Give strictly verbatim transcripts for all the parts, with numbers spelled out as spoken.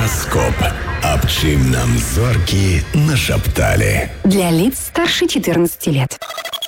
Гараскоп. Аб чым нам зоркі нашапталі. Для лиц старше четырнадцати лет.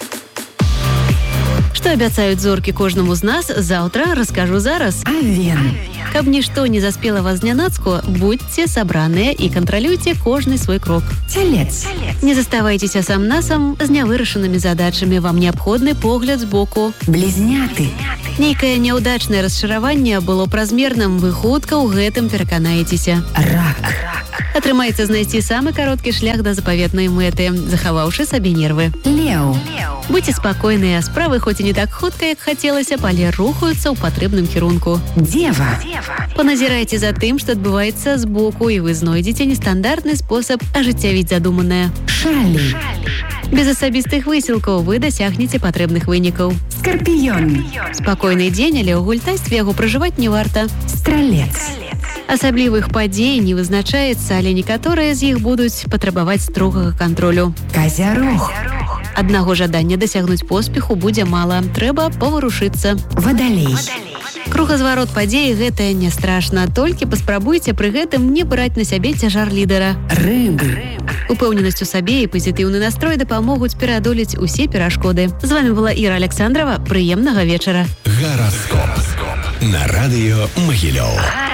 Что обещают зорки кожному з нас, завтра расскажу зараз. Авен. Каб ничто не заспело вас знянацку, будьте собранные и контролюйте кожный свой крок. Телец. Не заставайтесь сам-насам з нявырашанымі задачамі, вам неабходны погляд збоку. Близняты. Нейкае няўдачнае расчараванне было празмерным, вы хутка ў гэтым пераканаецеся. Рак. Атрымаецца знайсці самы кароткі шлях да запаветнай мэты, захаваўшы сабе нервы. Леў. Будьце спакойныя, справы хоць і не так хутка, як хацелася, але рухаюцца ў патрэбным кірунку. Дева. Паназірайце за тым, што адбываецца збоку, і вы знойдзеце нестандартны спосаб ажыццявіць задуманае. Шалі. Без асабістых высілкаў вы дасягнеце патрэбных вынікаў. Скорпіён. Спакойны дзень, але ў гультайстве яго пражываць не варта. Стралец. Асаблівых падзей не вызначаецца, але некаторыя з іх будуць патрабаваць строгага кантролю. Казярог. Аднаго жадання дасягнуць поспеху будзе мала, трэба паварушыцца. Вадалей. Кругазварот падзей гэта не страшна, толькі паспрабуйце пры гэтым не браць на сябе цяжар лідара. Рыбы. Упэўненасць у сабе і пазітыўны настрой дапамогуць пераадолець усе перашкоды. З вами была Іра Александрова. Прыемнага вечара. Гараскоп. На радыё Магілёў.